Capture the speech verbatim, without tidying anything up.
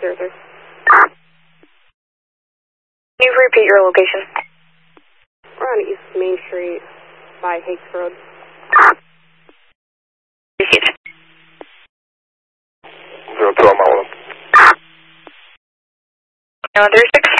zero three. Can you repeat your location? We're on East Main Street by Hakes Road. Repeat. Zero two, I'm out. one three six.